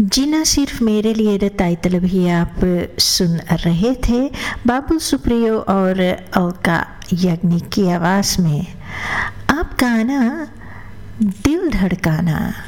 जीना सिर्फ मेरे लिए रताई तलब ही आप सुन रहे थे बाबुल सुप्रियो और अलका याग्निक की आवाज़ में। आप गाना दिल धड़काना